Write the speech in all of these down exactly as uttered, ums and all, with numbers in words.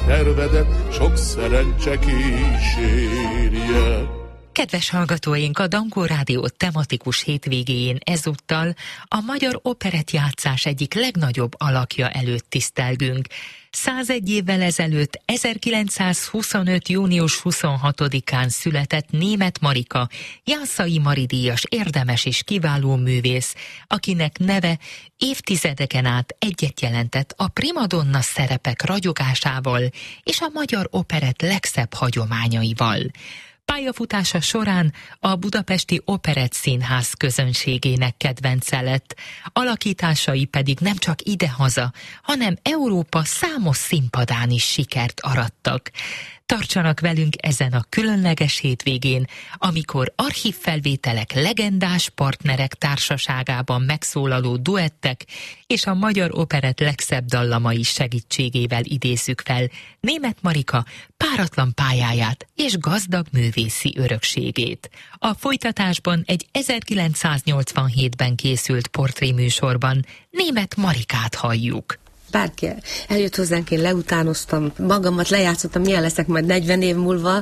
tervedet sok szerencse kísérje. Kedves hallgatóink, a Dankó Rádió tematikus hétvégéjén ezúttal a magyar operettjátszás egyik legnagyobb alakja előtt tisztelgünk. százegy évvel ezelőtt, ezerkilencszázhuszonöt. június huszonhatodikán született Németh Marika, Jászai Mari díjas érdemes és kiváló művész, akinek neve évtizedeken át egyet jelentett a primadonna szerepek ragyogásával és a magyar operett legszebb hagyományaival. Pályafutása során a Budapesti Operett Színház közönségének kedvence lett, alakításai pedig nem csak idehaza, hanem Európa számos színpadán is sikert arattak. Tartsanak velünk ezen a különleges hétvégén, amikor archívfelvételek legendás partnerek társaságában megszólaló duettek és a magyar operett legszebb dallamai segítségével idézzük fel Németh Marika páratlan pályáját és gazdag művészi örökségét. A folytatásban egy ezerkilencszáznyolcvanhétben készült portréműsorban Németh Marikát halljuk. Bárki eljött hozzánk, én leutánoztam, magamat lejátszottam, milyen leszek majd negyven év múlva,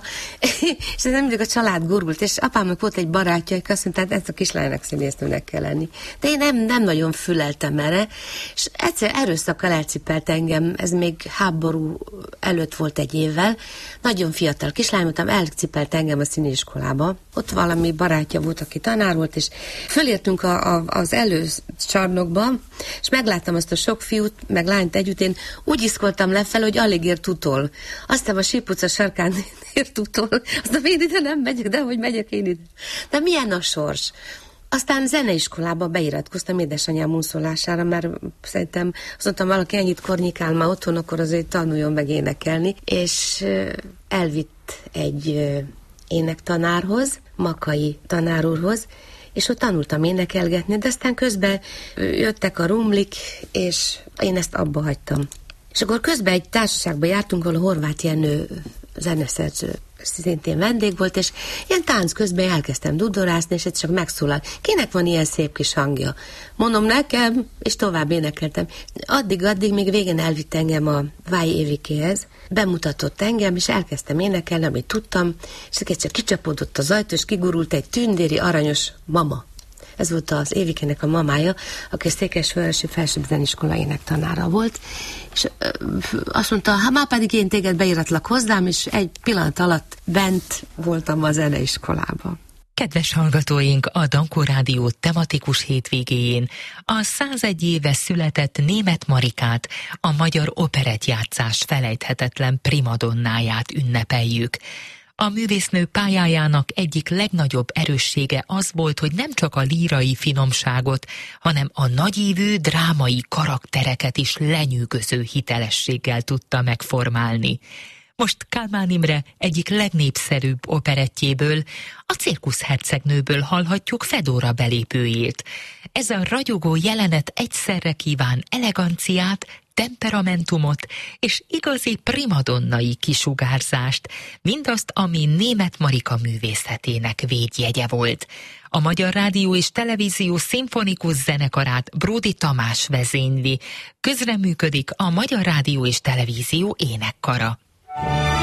és ez mindig a család gurult, és apámnak volt egy barátja, aki azt mondta, hát ezt a kislánynak színésznőnek kell lenni. De én nem, nem nagyon füleltem erre, és egyszer erőszakkal elcipelt engem, ez még háború előtt volt egy évvel, nagyon fiatal kislány voltam, elcipelt engem a színiskolába, ott valami barátja volt, aki tanár volt, és fölértünk a, a, az előcsarnokba, és megláttam azt a sok fiút, meg lányt együtt, én úgy iszkoltam lefelé, hogy alig ért utol. Aztán a Síp utca sarkán ért utol. Aztán én ide nem megyek, de hogy megyek én ide. De milyen a sors? Aztán zeneiskolába beiratkoztam édesanyám unszólására, mert szerintem azt mondtam, valaki ennyit kornyikál már otthon, akkor azért tanuljon meg énekelni, és elvitt egy énektanárhoz, Makai tanár úrhoz, és ott tanultam énekelgetni, de aztán közben jöttek a rumlik, és én ezt abba hagytam. És akkor közben egy társaságba jártunk, ahol a Horváth Jenő zeneszerző szintén vendég volt, és ilyen tánc közben elkezdtem dudorászni, és ez csak megszólal. Kinek van ilyen szép kis hangja? Mondom, nekem, és tovább énekeltem. Addig-addig még végén elvitt engem a Váj Évikéhez, bemutatott engem, és elkezdtem énekelni, amit tudtam, és egyszer kicsapódott az ajtó, és kigurult egy tündéri aranyos mama. Ez volt az Évikének a mamája, aki a Székesfehérvárosi Felsőbb Zeniskola énektanára volt, és ö, azt mondta, ha már pedig én téged beiratlak hozzám, és egy pillanat alatt bent voltam a zeneiskolában. Kedves hallgatóink, a Dankó Rádió tematikus hétvégéjén a százegy éve született Németh Marikát, a magyar operettjátszás felejthetetlen primadonnáját ünnepeljük. A művésznő pályájának egyik legnagyobb erőssége az volt, hogy nem csak a lírai finomságot, hanem a nagyívű drámai karaktereket is lenyűgöző hitelességgel tudta megformálni. Most Kálmán Imre egyik legnépszerűbb operettjéből, a Cirkuszhercegnőből hallhatjuk Fedóra belépőjét. Ez a ragyogó jelenet egyszerre kíván eleganciát, temperamentumot és igazi primadonnai kisugárzást, mindazt, ami Németh Marika művészetének védjegye volt. A Magyar Rádió és Televízió szimfonikus zenekarát Bródi Tamás vezényli, közreműködik a Magyar Rádió és Televízió énekkara.